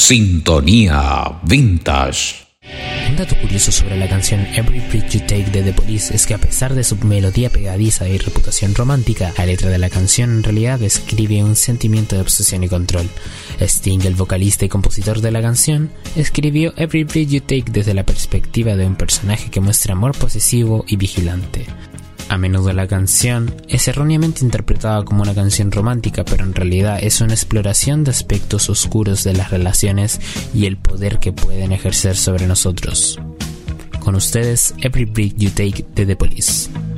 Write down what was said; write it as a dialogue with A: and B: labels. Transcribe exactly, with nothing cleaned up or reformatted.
A: Sintonía Vintage.
B: Un dato curioso sobre la canción Every Breath You Take de The Police es que a pesar de su melodía pegadiza y reputación romántica, la letra de la canción en realidad describe un sentimiento de obsesión y control. Sting, el vocalista y compositor de la canción, escribió Every Breath You Take desde la perspectiva de un personaje que muestra amor posesivo y vigilante. A menudo la canción es erróneamente interpretada como una canción romántica, pero en realidad es una exploración de aspectos oscuros de las relaciones y el poder que pueden ejercer sobre nosotros. Con ustedes, Every Breath You Take de The Police.